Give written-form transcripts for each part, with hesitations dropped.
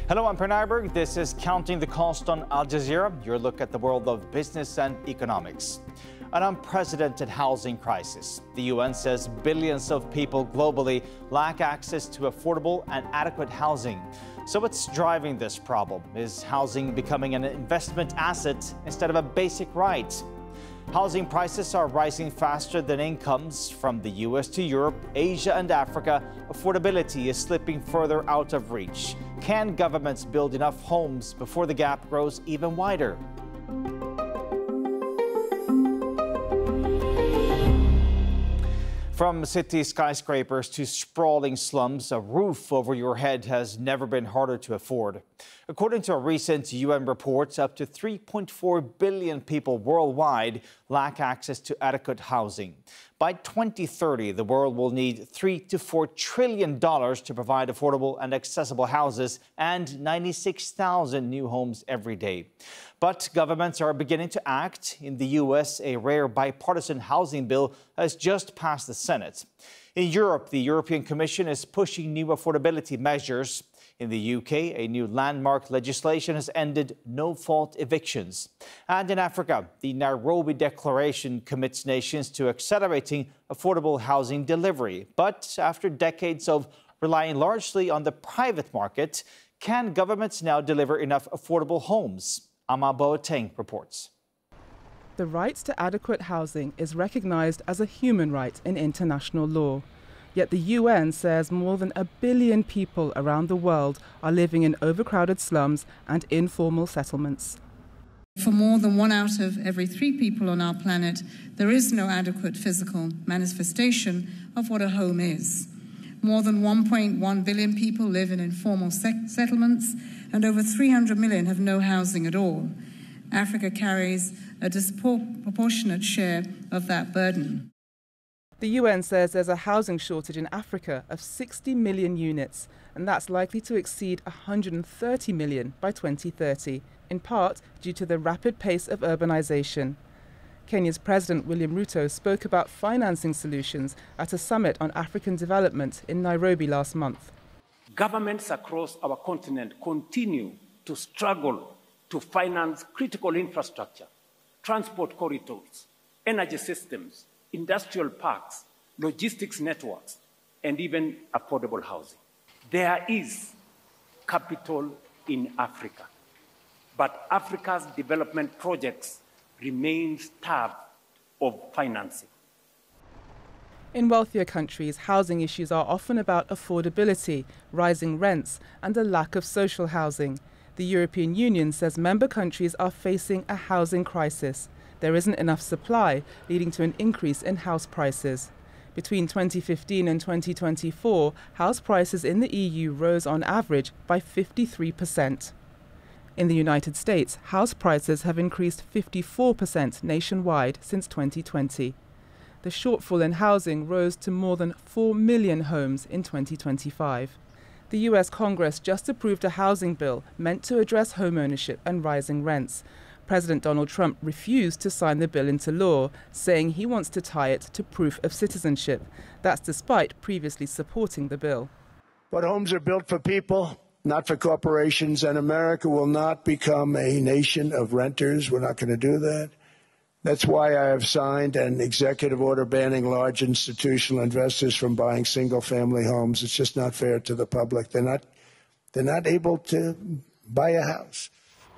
Hello, I'm Per Nyberg. This is Counting the Cost on Al Jazeera, your look at the world of business and economics. An unprecedented housing crisis. The UN says billions of people globally lack access to affordable and adequate housing. So what's driving this problem? Is housing becoming an investment asset instead of a basic right? Housing prices are rising faster than incomes. From the US to Europe, Asia and Africa, affordability is slipping further out of reach. Can governments build enough homes before the gap grows even wider? From city skyscrapers to sprawling slums, a roof over your head has never been harder to afford. According to a recent UN report, up to 3.4 billion people worldwide lack access to adequate housing. By 2030, the world will need $3 to $4 trillion to provide affordable and accessible houses and 96,000 new homes every day. But governments are beginning to act. In the U.S., a rare bipartisan housing bill has just passed the Senate. In Europe, the European Commission is pushing new affordability measures. In the UK, a new landmark legislation has ended no-fault evictions. And in Africa, the Nairobi Declaration commits nations to accelerating affordable housing delivery. But after decades of relying largely on the private market, can governments now deliver enough affordable homes? Ama Boateng reports. The right to adequate housing is recognized as a human right in international law. Yet the UN says more than 1 billion people around the world are living in overcrowded slums and informal settlements. For more than 1 out of every 3 people on our planet, there is no adequate physical manifestation of what a home is. More than 1.1 billion people live in informal settlements, and over 300 million have no housing at all. Africa carries a disproportionate share of that burden. The UN says there's a housing shortage in Africa of 60 million units, and that's likely to exceed 130 million by 2030, in part due to the rapid pace of urbanization. Kenya's President William Ruto spoke about financing solutions at a summit on African development in Nairobi last month. Governments across our continent continue to struggle to finance critical infrastructure, transport corridors, energy systems, industrial parks, logistics networks, and even affordable housing. There is capital in Africa, but Africa's development projects remain starved of financing. In wealthier countries, housing issues are often about affordability, rising rents, and a lack of social housing. The European Union says member countries are facing a housing crisis. There isn't enough supply, leading to an increase in house prices. Between 2015 and 2024, house prices in the EU rose on average by 53%. In the United States, house prices have increased 54% nationwide since 2020. The shortfall in housing rose to more than 4 million homes in 2025. The US Congress just approved a housing bill meant to address homeownership and rising rents. President Donald Trump refused to sign the bill into law, saying he wants to tie it to proof of citizenship. That's despite previously supporting the bill. But homes are built for people, not for corporations, and America will not become a nation of renters. We're not going to do that. That's why I have signed an executive order banning large institutional investors from buying single-family homes. It's just not fair to the public. They're not able to buy a house.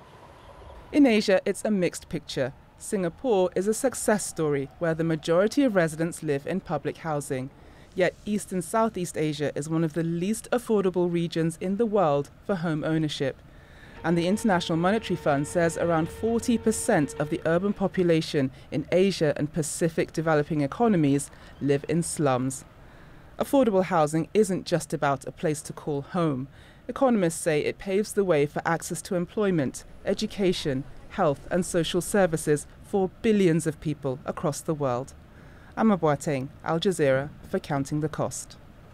In Asia, it's a mixed picture. Singapore is a success story where the majority of residents live in public housing. Yet East and Southeast Asia is one of the least affordable regions in the world for home ownership. And the International Monetary Fund says around 40% of the urban population in Asia and Pacific developing economies live in slums. Affordable housing isn't just about a place to call home. Economists say it paves the way for access to employment, education, health and social services for billions of people across the world. Ama Boateng, Al Jazeera, for Counting the Cost.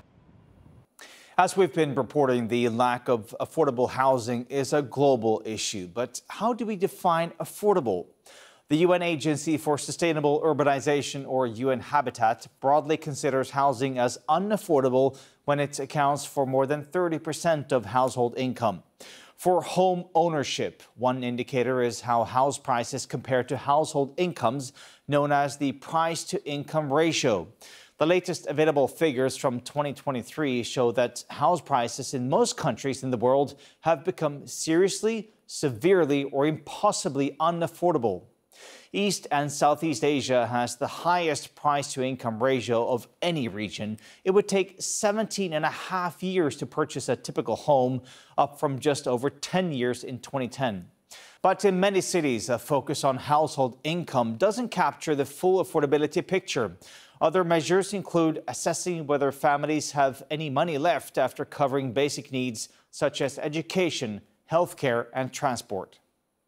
As we've been reporting, the lack of affordable housing is a global issue. But how do we define affordable? The UN Agency for Sustainable Urbanization, or UN Habitat, broadly considers housing as unaffordable when it accounts for more than 30% of household income. For home ownership, one indicator is how house prices compare to household incomes, known as the price-to-income ratio. The latest available figures from 2023 show that house prices in most countries in the world have become seriously, severely, or impossibly unaffordable. East and Southeast Asia has the highest price-to-income ratio of any region. It would take 17 and a half years to purchase a typical home, up from just over 10 years in 2010. But in many cities, a focus on household income doesn't capture the full affordability picture. Other measures include assessing whether families have any money left after covering basic needs such as education, healthcare, and transport.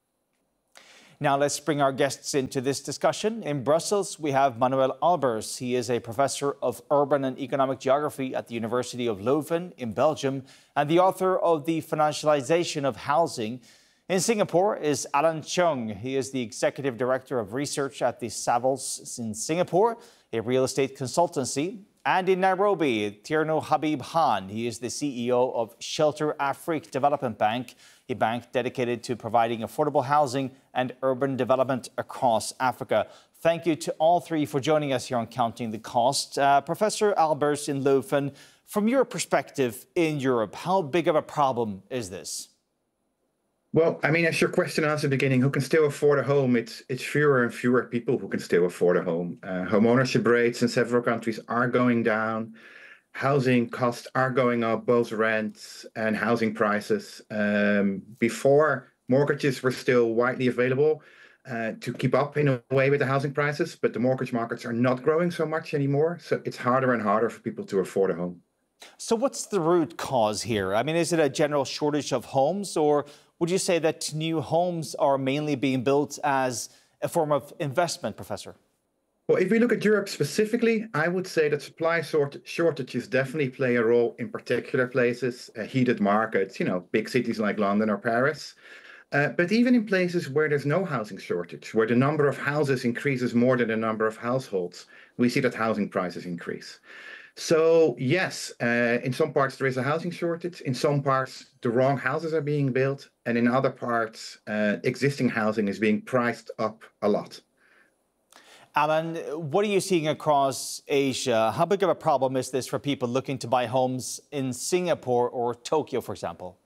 Now let's bring our guests into this discussion. In Brussels, we have Manuel Albers. He is a professor of urban and economic geography at the University of Leuven in Belgium and the author of The Financialization of Housing. In Singapore is Alan Cheung. He is the executive director of research at the Savills in Singapore, a real estate consultancy. And in Nairobi, Tierno Habib Khan. He is the CEO of Shelter Afrique Development Bank, a bank dedicated to providing affordable housing and urban development across Africa. Thank you to all three for joining us here on Counting the Cost. Professor Albers in Leuven, from your perspective in Europe, how big of a problem is this? Well, I mean, as your question asked at the beginning, who can still afford a home? It's fewer and fewer people who can still afford a home. Home ownership rates in several countries are going down. Housing costs are going up, both rents and housing prices. Before, mortgages were still widely available to keep up in a way with the housing prices, but the mortgage markets are not growing so much anymore. So it's harder and harder for people to afford a home. So what's the root cause here? I mean, is it a general shortage of homes, or would you say that new homes are mainly being built as a form of investment, Professor? Well, if we look at Europe specifically, I would say that supply shortages definitely play a role in particular places, heated markets, big cities like London or Paris. But even in places where there's no housing shortage, where the number of houses increases more than the number of households, we see that housing prices increase. So yes, in some parts there is a housing shortage. In some parts, the wrong houses are being built. And in other parts, existing housing is being priced up a lot. Alan, what are you seeing across Asia? How big of a problem is this for people looking to buy homes in Singapore or Tokyo, for example?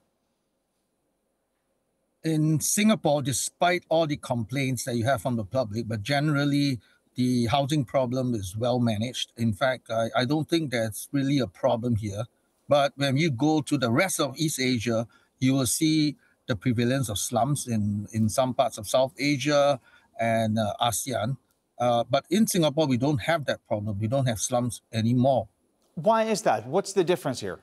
In Singapore, despite all the complaints that you have from the public, but generally the housing problem is well managed. In fact, I don't think that's really a problem here. But when you go to the rest of East Asia, you will see the prevalence of slums in some parts of South Asia and ASEAN. But in Singapore, we don't have that problem. We don't have slums anymore. Why is that? What's the difference here?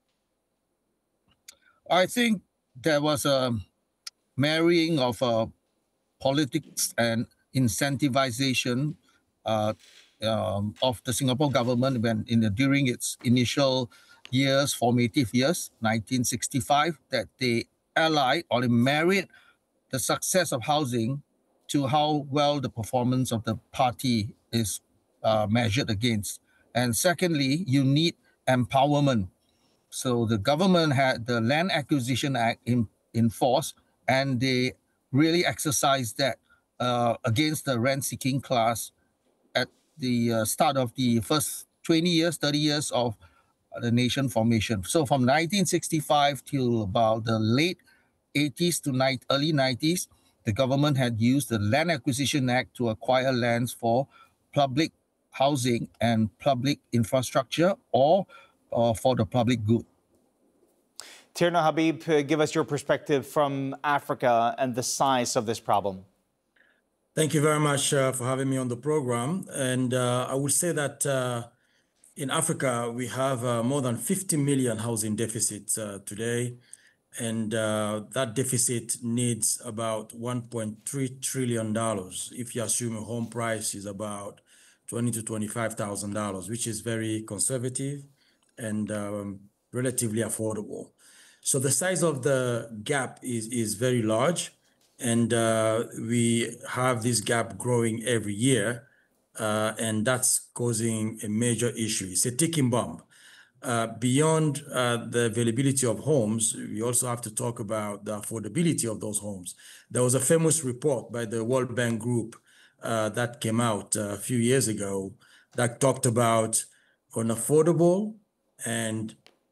I think there was a marrying of politics and incentivization of the Singapore government during its initial years, formative years, 1965, that they allied or they married the success of housing to how well the performance of the party is measured against. And secondly, you need empowerment. So the government had the Land Acquisition Act in force, and they really exercised that against the rent-seeking class at the start of the first 20 years, 30 years of the nation formation. So from 1965 till about the late 80s to early 90s, the government had used the Land Acquisition Act to acquire lands for public housing and public infrastructure or for the public good. Tierno Habib, give us your perspective from Africa and the size of this problem. Thank you very much for having me on the program. And I would say that in Africa, we have more than 50 million housing deficit today. And that deficit needs about $1.3 trillion if you assume a home price is about $20,000 to $25,000, which is very conservative and relatively affordable. So the size of the gap is very large, and we have this gap growing every year, and that's causing a major issue. It's a ticking bomb. beyond the availability of homes, we also have to talk about the affordability of those homes. There was a famous report by the World Bank Group that came out a few years ago that talked about unaffordable and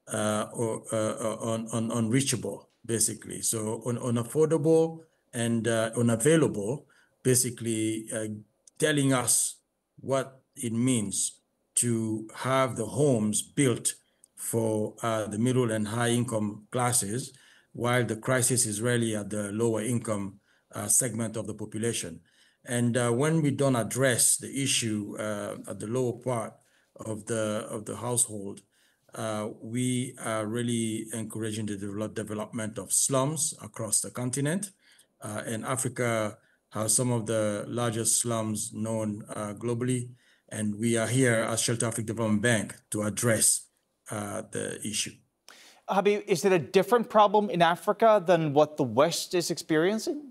unreachable, basically. So unaffordable and unavailable, basically telling us what it means to have the homes built for the middle and high income classes, while the crisis is really at the lower income segment of the population. And when we don't address the issue at the lower part of the household, we are really encouraging the development of slums across the continent. And Africa has some of the largest slums known globally. And we are here as Shelter Africa Development Bank to address the issue. Habib, is it a different problem in Africa than what the West is experiencing?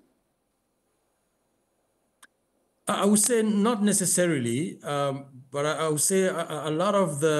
I would say not necessarily, but I would say a lot of the